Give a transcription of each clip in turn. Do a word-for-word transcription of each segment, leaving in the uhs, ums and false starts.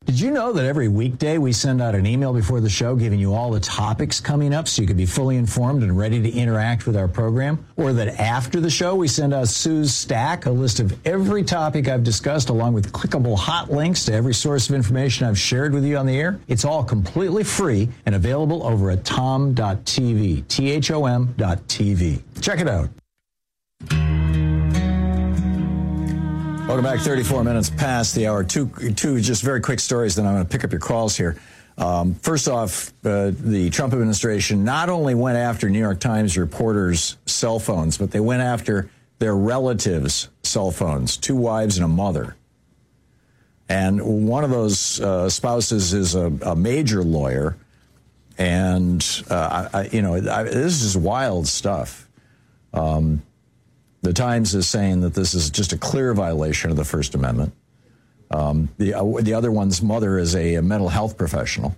Did you know that every weekday we send out an email before the show giving you all the topics coming up so you can be fully informed and ready to interact with our program? Or that after the show we send out Sue's Stack, a list of every topic I've discussed along with clickable hot links to every source of information I've shared with you on the air? It's all completely free and available over at tom dot t v, T H O M dot T V. Check it out. Welcome back. thirty-four minutes past the hour. Two, two just very quick stories, then I'm going to pick up your calls here. Um, first off, uh, the Trump administration not only went after New York Times reporters' cell phones, but they went after their relatives' cell phones, two wives and a mother. And one of those uh, spouses is a, a major lawyer. And, uh, I, you know, I, this is wild stuff. Um The Times is saying that this is just a clear violation of the First Amendment. Um, the uh, the other one's mother is a, a mental health professional,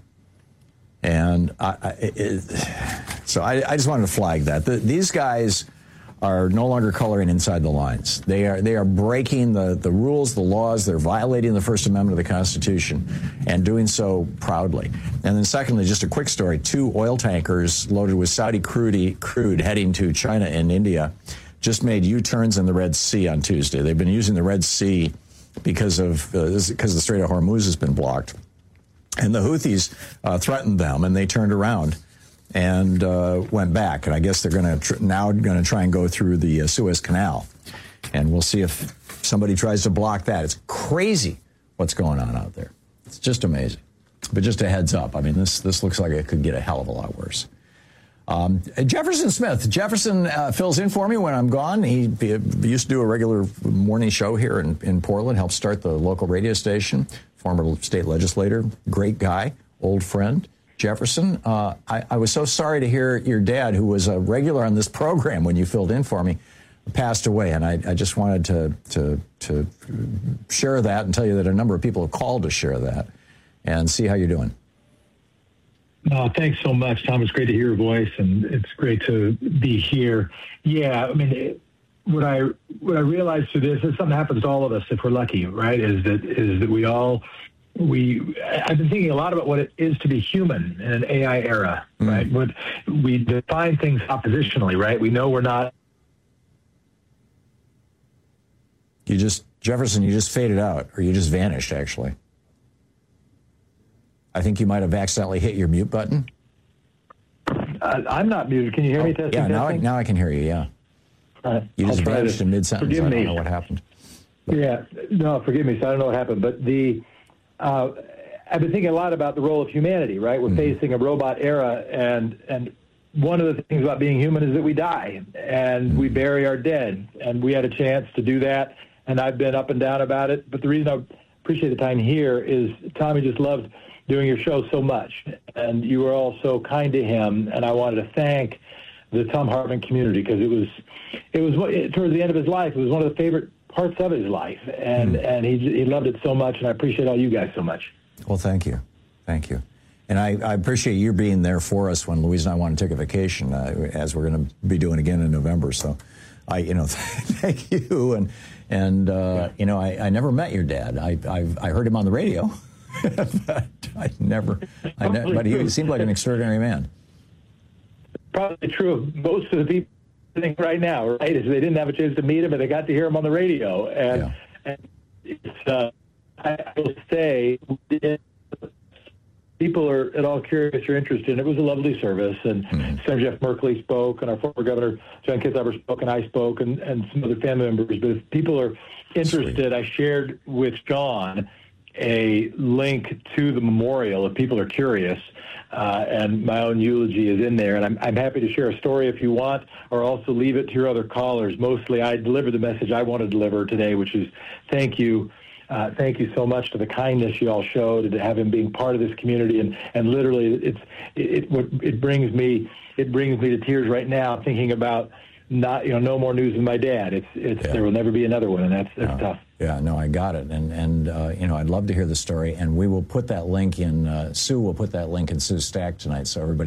and I, I, it, so I, I just wanted to flag that the, these guys are no longer coloring inside the lines. They are they are breaking the the rules, the laws. They're violating the First Amendment of the Constitution, and doing so proudly. And then, secondly, just a quick story: two oil tankers loaded with Saudi crude crude heading to China and India just made U-turns in the Red Sea on Tuesday. They've been using the Red Sea because of uh, because the Strait of Hormuz has been blocked. And the Houthis uh, threatened them, and they turned around and uh, went back. And I guess they're going to tr- now going to try and go through the uh, Suez Canal. And we'll see if somebody tries to block that. It's crazy what's going on out there. It's just amazing. But just a heads up, I mean, this this looks like it could get a hell of a lot worse. Um, Jefferson Smith. Jefferson uh, fills in for me when I'm gone. He, he used to do a regular morning show here in, in Portland, helped start the local radio station, former state legislator, great guy, old friend. Jefferson, uh, I, I was so sorry to hear your dad, who was a regular on this program when you filled in for me, passed away. And I, I just wanted to, to, to share that and tell you that a number of people have called to share that and see how you're doing. Oh, thanks so much, Tom. It's great to hear your voice, and it's great to be here. Yeah, I mean, it, what I what I realized through this is something happens to all of us if we're lucky, right? Is that is that we all we I've been thinking a lot about what it is to be human in an A I era, mm-hmm. right? What we define things oppositionally, right? We know we're not. You just Jefferson, you just faded out, or you just vanished, actually. I think you might have accidentally hit your mute button. Uh, I'm not muted. Can you hear oh, me? Testing, yeah, now I, testing? now I can hear you, yeah. Uh, you just vanished in mid-sentence. Forgive I don't me. know what happened. But. Yeah, no, forgive me. So I don't know what happened. But the uh, I've been thinking a lot about the role of humanity, right? We're mm-hmm. facing a robot era, and and one of the things about being human is that we die, and mm-hmm. we bury our dead. And we had a chance to do that, and I've been up and down about it. But the reason I appreciate the time here is Tommy just loved doing your show so much, and you were all so kind to him, and I wanted to thank the Thom Hartmann community, because it was, it was towards the end of his life, it was one of the favorite parts of his life, and mm. and he he loved it so much, and I appreciate all you guys so much. Well, thank you, thank you, and I, I appreciate you being there for us when Louise and I want to take a vacation, uh, as we're going to be doing again in November. So, I you know thank you, and and uh, yeah. you know I, I never met your dad. I I've, I heard him on the radio. But I never, I ne- but he seemed like an extraordinary man. Probably true of most of the people listening right now, right? Is they didn't have a chance to meet him, but they got to hear him on the radio. And, yeah. and it's, uh, I will say, people are at all curious or interested. It was a lovely service, and mm-hmm. Senator Jeff Merkley spoke, and our former Governor John Kitzhaber spoke, and I spoke, and, and some other family members. But if people are interested, Sweet. I shared with John a link to the memorial if people are curious, uh, and my own eulogy is in there, and I'm, I'm happy to share a story if you want, or also leave it to your other callers. Mostly I delivered the message I want to deliver today, which is thank you. Uh, thank you so much to the kindness you all showed, and to have him being part of this community, and, and literally it's it, it it brings me it brings me to tears right now thinking about not you know no more news of my dad. It's it's yeah. There will never be another one, and that's that's no. tough. Yeah, no, I got it. And, and uh, you know, I'd love to hear the story. And we will put that link in, uh, Sue will put that link in Sue's Stack tonight so everybody